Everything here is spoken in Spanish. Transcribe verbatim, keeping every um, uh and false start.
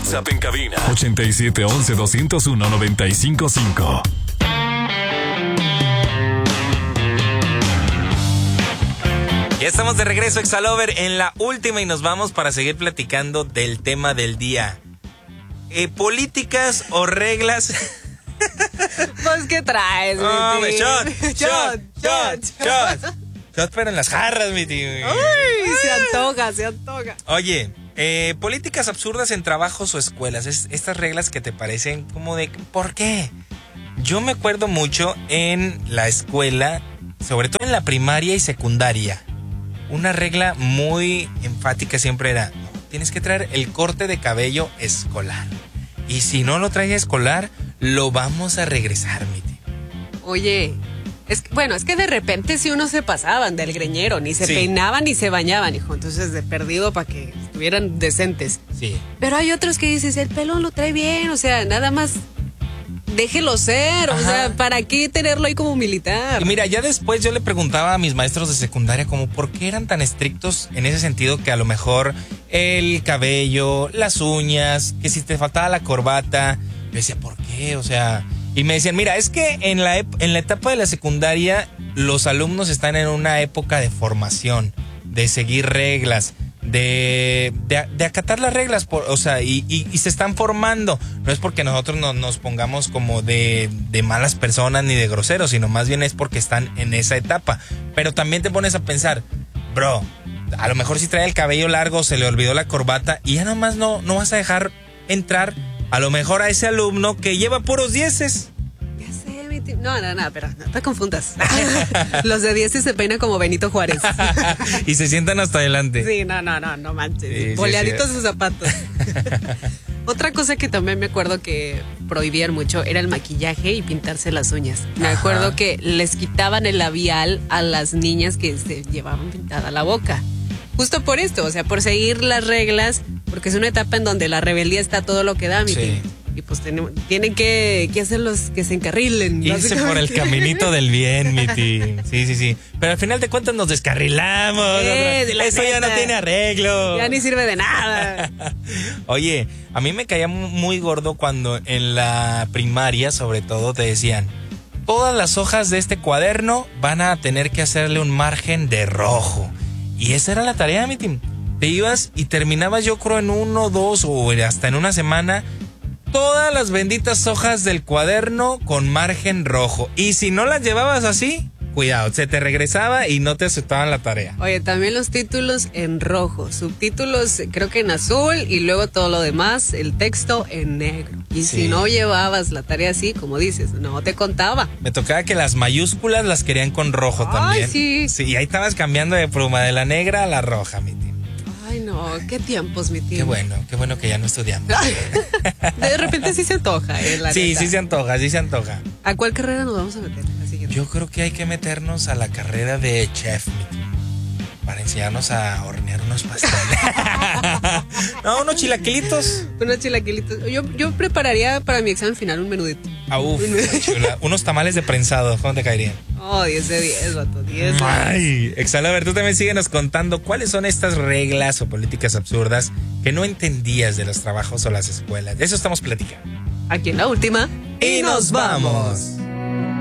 WhatsApp en cabina ochenta y siete once doscientos uno noventa y cinco cinco. Ya estamos de regreso, Exalover, en la última y nos vamos para seguir platicando del tema del día. Eh, ¿Políticas o reglas? Pues, ¿qué traes, mi Oh, tío? shot, shot, shot, shot, shot. Shot, pero en las jarras, mi tío. Uy, se antoja, se antoja. Oye, eh, políticas absurdas en trabajos o escuelas. Es, estas reglas que te parecen como de, ¿por qué? Yo me acuerdo mucho en la escuela, sobre todo en la primaria y secundaria. Una regla muy enfática siempre era, tienes que traer el corte de cabello escolar. Y si no lo traes escolar, lo vamos a regresar, mi tío. Oye, es que, bueno, es que de repente si uno se pasaban del greñero, ni se Sí. peinaban ni se bañaban, hijo. Entonces, de perdido para que estuvieran decentes. Sí. Pero hay otros que dices, el pelo lo trae bien, o sea, nada más déjelo ser, o Ajá. sea, ¿para qué tenerlo ahí como militar? Y mira, ya después yo le preguntaba a mis maestros de secundaria como por qué eran tan estrictos en ese sentido, que a lo mejor el cabello, las uñas, que si te faltaba la corbata. Yo decía, ¿por qué? O sea, y me decían, mira, es que en la, ep- en la etapa de la secundaria los alumnos están en una época de formación, de seguir reglas, de, de, de acatar las reglas, por, o sea, y, y, y se están formando. No es porque nosotros no, nos pongamos como de, de malas personas ni de groseros, sino más bien es porque están en esa etapa. Pero también te pones a pensar, bro, a lo mejor si trae el cabello largo, se le olvidó la corbata y ya nomás no, no vas a dejar entrar a lo mejor a ese alumno que lleva puros dieces. Ya sé, mi tío. No, no, no, pero no te confundas. Los de diez se peinan como Benito Juárez. Y se sientan hasta adelante. Sí, no, no, no, no manches. Sí, sí, Boleaditos sí. sus zapatos. Otra cosa que también me acuerdo que prohibían mucho era el maquillaje y pintarse las uñas. Me Ajá. acuerdo que les quitaban el labial a las niñas que se llevaban pintada la boca. Justo por esto, o sea, por seguir las reglas, porque es una etapa en donde la rebeldía está todo lo que da, mi Sí. tío. Y pues tenemos, tienen que, que hacerlos que se encarrilen. Irse por el básicamente. caminito del bien, mi tío. Sí, sí, sí. Pero al final de cuentas nos descarrilamos. Eh, de la Eso ya neta. no tiene arreglo. Ya ni sirve de nada. Oye, a mí me caía mu- muy gordo cuando en la primaria, sobre todo, te decían, todas las hojas de este cuaderno van a tener que hacerle un margen de rojo. Y esa era la tarea, mi team. Te ibas y terminabas, yo creo, en uno, dos o hasta en una semana, todas las benditas hojas del cuaderno con margen rojo. Y si no las llevabas así, cuidado, se te regresaba y no te aceptaban la tarea. Oye, también los títulos en rojo, subtítulos creo que en azul y luego todo lo demás, el texto en negro. Y Sí. si no llevabas la tarea así, como dices, no te contaba. Me tocaba que las mayúsculas las querían con rojo Ay, también. sí. Sí, y ahí estabas cambiando de pluma de la negra a la roja, mi tío. Ay, no, qué tiempos, mi tío. Qué bueno, qué bueno que ya no estudiamos. De repente sí se antoja, eh, la Sí, neta. sí se antoja, sí se antoja. ¿A cuál carrera nos vamos a meter? La siguiente. Yo creo que hay que meternos a la carrera de chef, mi tío, para enseñarnos a hornear unos pasteles. No, unos chilaquilitos. Unos chilaquilitos. Yo, yo prepararía para mi examen final un menudito. Ah, uf, qué chula. Unos tamales de prensado, ¿cómo te caerían? Oh, diez de diez, vato, diez de diez. Ay, Exalaver, tú también síguenos contando cuáles son estas reglas o políticas absurdas que no entendías de los trabajos o las escuelas. De eso estamos platicando. Aquí en la última. Y nos vamos.